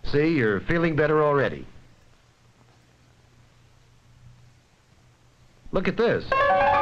See, you're feeling better already. Look at this.